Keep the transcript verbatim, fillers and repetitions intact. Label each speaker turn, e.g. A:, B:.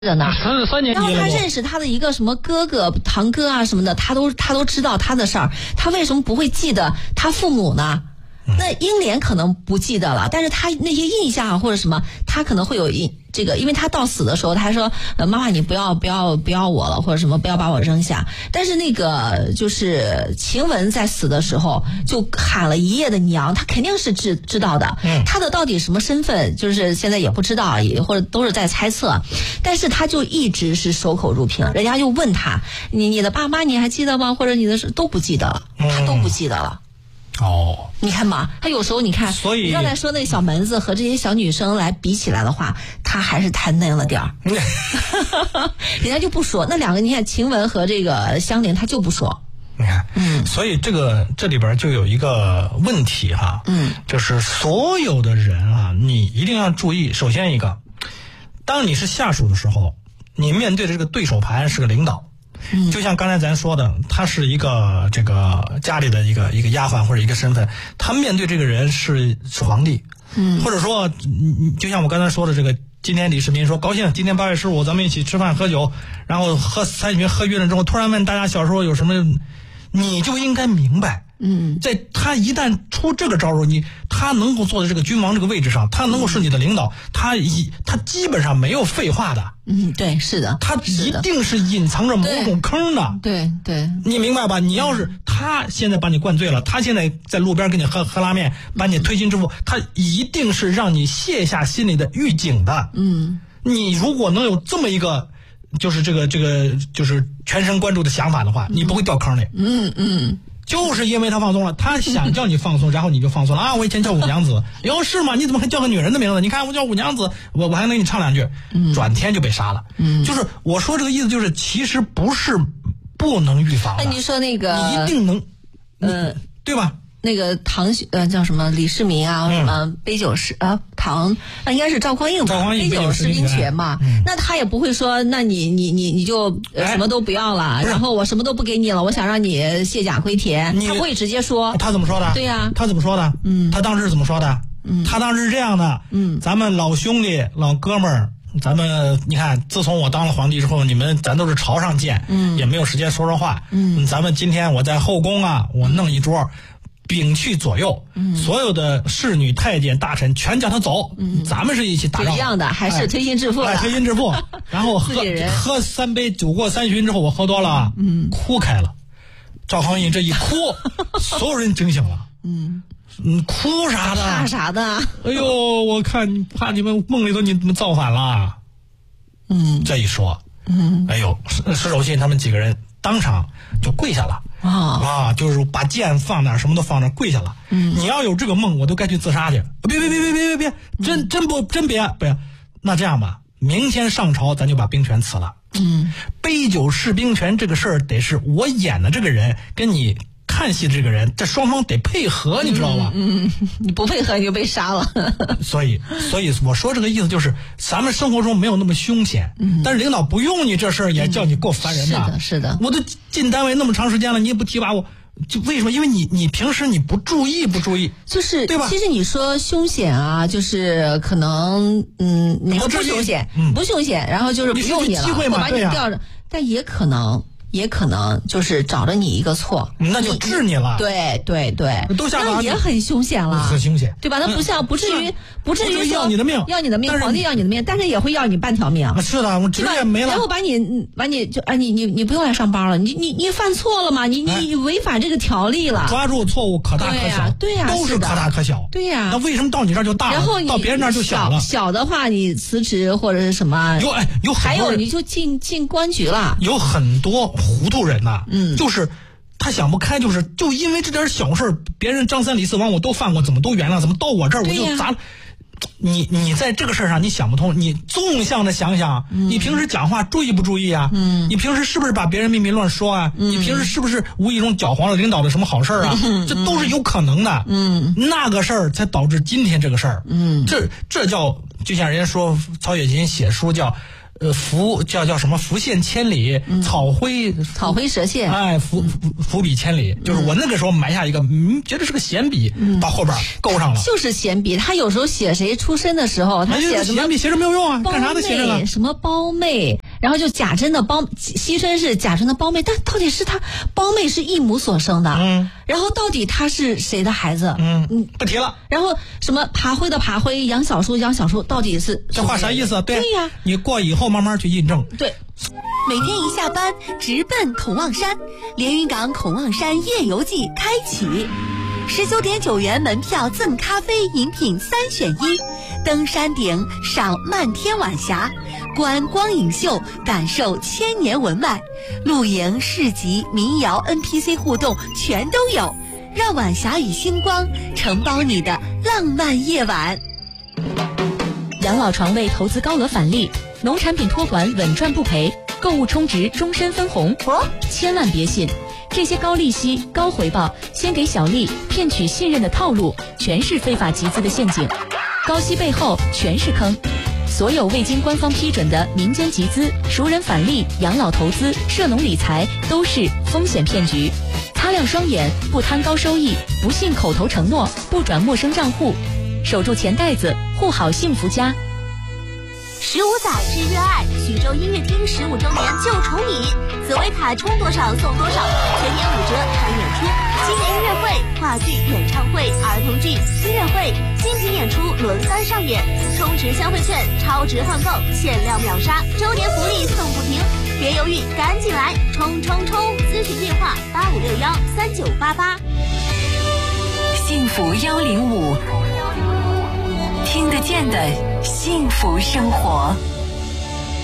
A: 的呢，
B: 三三年级了。
A: 然后他认识他的一个什么哥哥、堂哥啊什么的，他都他都知道他的事儿，他为什么不会记得他父母呢？那英莲可能不记得了，但是他那些印象或者什么，他可能会有印这个，因为他到死的时候，他还说：“呃，妈妈，你不要不要不要我了，或者什么不要把我扔下。”但是那个就是晴雯在死的时候就喊了一夜的娘，他肯定是知知道的。嗯，他的到底什么身份，就是现在也不知道，也或者都是在猜测。但是他就一直是守口如瓶，人家就问他：“你你的爸妈你还记得吗？或者你的都不记得了，他都不记得了。”
B: 哦，
A: 你看嘛，他有时候你看，
B: 所以
A: 你刚才说那个小门子和这些小女生来比起来的话，他还是太嫩了点儿。人家就不说那两个，你看晴雯和这个香菱，他就不说。
B: 你看，嗯，所以这个这里边就有一个问题哈，嗯，就是所有的人啊，你一定要注意。首先一个，当你是下属的时候，你面对的这个对手盘是个领导。嗯，就像刚才咱说的，他是一个这个家里的一个一个丫鬟或者一个身份，他面对这个人是是皇帝，嗯，或者说，你就像我刚才说的这个，今天李世民说高兴，今天八月十五咱们一起吃饭喝酒，然后喝三巡喝晕了之后，突然问大家小时候有什么，你就应该明白。嗯，在他一旦出这个招数，你他能够坐在这个君王这个位置上，他能够是你的领导，他一他基本上没有废话的。
A: 嗯，对，是的，
B: 他一定是隐藏着某种坑的。
A: 对对，
B: 你明白吧？你要是他现在把你灌醉了，他现在在路边给你喝喝拉面，把你推心置腹，他一定是让你卸下心里的预警的。嗯，你如果能有这么一个。就是这个这个就是全神贯注的想法的话，你不会掉坑里。嗯嗯，就是因为他放松了，他想叫你放松，然后你就放松了啊！我以前叫五娘子，哟是吗？你怎么还叫个女人的名字？你看我叫五娘子，我我还能给你唱两句，转天就被杀了。嗯，就是我说这个意思，就是其实不是不能预防的。
A: 那你说那个，
B: 你一定能，嗯，对吧？
A: 那个唐呃叫什么李世民啊，什么杯酒释啊唐啊应该是赵匡胤吧，杯酒释兵权嘛，嗯，那他也不会说，那你你你你就什么都不要了，哎，然后我什么都不给你了，我想让你卸甲归田，他不会直接说。
B: 他怎么说的？
A: 对呀，啊，
B: 他怎么说的？嗯，他当时是怎么说的？嗯，他当时是这样的，嗯，咱们老兄弟老哥们儿。咱们你看，自从我当了皇帝之后，你们咱都是朝上见，嗯，也没有时间说说话，嗯，咱们今天我在后宫啊，我弄一桌。摒去左右，嗯，所有的侍女、太监、大臣全叫他走，嗯，咱们是一起打仗，
A: 一样的，还是推心置腹的，
B: 哎，推心置腹。然后喝喝三杯酒过三巡之后，我喝多了，嗯，哭开了。赵匡胤这一哭，所有人惊醒了，嗯，嗯，哭啥的？
A: 怕啥的？
B: 哎呦，我看怕你们梦里头你们造反了，嗯，这一说，嗯，哎呦，石守信他们几个人当场就跪下了。啊啊！就是把剑放那儿，什么都放那儿，跪下了。嗯，你要有这个梦，我都该去自杀去。别别别别别别别，真真不真别不要。那这样吧，明天上朝咱就把兵权辞了。嗯，杯酒释兵权这个事儿得是我演的这个人跟你看戏的这个人，这双方得配合，你知道吧？
A: 嗯，嗯你不配合你就被杀了。
B: 所以，所以我说这个意思就是，咱们生活中没有那么凶险，嗯，但是领导不用你这事儿也叫你够烦人的。
A: 嗯、是的，是的。
B: 我都进单位那么长时间了，你也不提拔我，就为什么？因为你你平时你不注意，不注意，
A: 就是
B: 对吧？
A: 其实你说凶险啊，就是可能嗯，你说不凶险，嗯、不凶险，然后就是不用你了，
B: 机会嘛，
A: 把你吊着，但也可能。也可能就是找了你一个错，
B: 那就治你了。
A: 对对对，
B: 都下
A: 那也很凶险了，
B: 很凶险，
A: 对吧？那不像，不至于，不至于
B: 要你的命，
A: 要你的命，皇帝要你的命，但是也会要你半条命。
B: 是的，我职业没了，
A: 然后把你，把你就啊，你你你不用来上班了，你你你犯错了嘛？你你违反这个条例了，
B: 抓住错误可大可小，
A: 对呀，
B: 都是可大可小，
A: 对呀。
B: 那为什么到你这儿就大了，
A: 然后
B: 到别人那儿就小了？
A: 小的话，你辞职或者是什么？
B: 有哎有，
A: 还有你就进进官局了。
B: 有很多糊涂人呐。嗯，就是他想不开，就是就因为这点小事，别人张三李四王我都犯过，怎么都原谅，怎么到我这儿我就砸了。你你在这个事儿上你想不通，你纵向的想想，嗯、你平时讲话注意不注意啊？嗯，你平时是不是把别人秘密乱说啊？嗯、你平时是不是无意中搅黄了领导的什么好事儿啊？嗯、这都是有可能的。嗯，那个事儿才导致今天这个事儿。嗯，这这叫就像人家说曹雪芹写书叫。 呃，浮叫叫什么？浮现千里，嗯、草灰
A: 草灰蛇线，
B: 哎，浮浮浮笔千里，就是我那个时候埋下一个，嗯，觉得是个闲笔，嗯、到后边勾上了。
A: 就是闲笔，他有时候写谁出身的时候，他写什么？
B: 闲笔写着没有用啊，干啥都写着了。
A: 什么胞妹，然后就贾珍的胞，惜春是贾珍的胞妹，但到底是他胞妹是异母所生的，嗯，然后到底他是谁的孩子？
B: 嗯嗯，不提了。
A: 然后什么爬灰的爬灰，杨小叔杨小叔，到底是
B: 这话啥意思？对
A: 对呀、啊，
B: 你过以后慢慢去印证。
A: 对，
C: 每天一下班直奔孔望山，连云港孔望山夜游记开启，十九点九元门票赠咖啡饮品三选一，登山顶赏漫天晚霞，观光影秀感受千年文脉，露营市集民谣 N P C 互动全都有，让晚霞与星光承包你的浪漫夜晚。
D: 养老床位投资高额返利，农产品托管稳赚不赔，购物充值终身分红。哦，千万别信，这些高利息、高回报、先给小利骗取信任的套路，全是非法集资的陷阱。高息背后全是坑。所有未经官方批准的民间集资、熟人返利、养老投资、涉农理财都是风险骗局。擦亮双眼，不贪高收益，不信口头承诺，不转陌生账户，守住钱袋子，护好幸福家。
C: 十五载之热爱，徐州音乐厅十五周年就宠你，紫薇卡充多少送多少，全年五折看演出，新年音乐会、话剧、演唱会、儿童剧、音乐会、精品演出轮番上演，充值消费券超值换购，限量秒杀，周年福利送不停，别犹豫，赶紧来冲冲冲！咨询电话八五六幺三九八八。
D: 幸福幺零五，听得见的幸福生活。